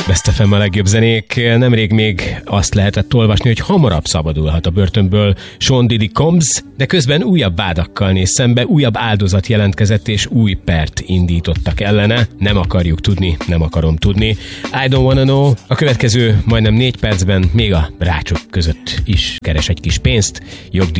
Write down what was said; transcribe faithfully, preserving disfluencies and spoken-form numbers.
Best ef em a legjobb zenék. Nemrég még azt lehetett olvasni, hogy hamarabb szabadulhat a börtönből Sean Diddy Combs, de közben újabb vádakkal néz szembe, újabb áldozat jelentkezett és új pert indítottak ellene. Nem akarjuk tudni, nem akarom tudni. I don't wanna know. A következő majdnem négy percben még a rácsok között is keres egy kis pénzt. Jogdíj